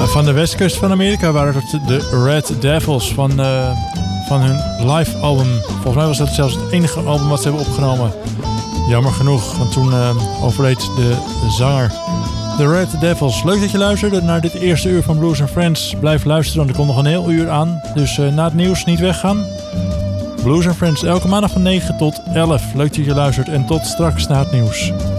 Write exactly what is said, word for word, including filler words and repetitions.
Van de westkust van Amerika waren het de Red Devils van, uh, van hun live album. Volgens mij was dat zelfs het enige album wat ze hebben opgenomen. Jammer genoeg, want toen uh, overleed de zanger. De Red Devils. Leuk dat je luisterde naar dit eerste uur van Blues and Friends. Blijf luisteren, want er komt nog een heel uur aan. Dus uh, na het nieuws niet weggaan. Blues and Friends, elke maandag van negen tot elf. Leuk dat je luistert en tot straks na het nieuws.